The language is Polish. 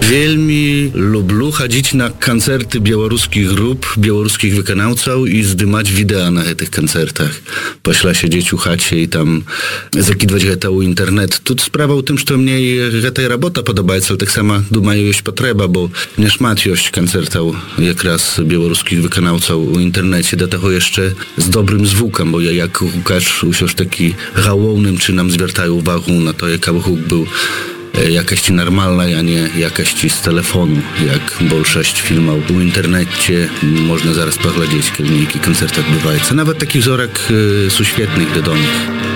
Wielmi lubię chodzić na koncerty białoruskich grup, białoruskich wykonawców i zdymać wideo na tych koncertach. Pośla siedzieć u chacie i tam zakidwać to u internet. Tu sprawa w tym, że mnie ta robota podoba, ale tak samo думаю, jest potrzeba, bo nie szmat jest koncertów jak raz białoruskich wykonawców w internecie, do tego jeszcze z dobrym zwukiem, bo ja jak Łukasz już taki żałownym czynem zwiertają uwagę na to, jaka huk był jakości normalnej, a nie jakości z telefonu, jak większość filmów w internecie można zaraz poglądać, kiedy koncerty odbywają. Nawet takich wzorek są świetnych do domów.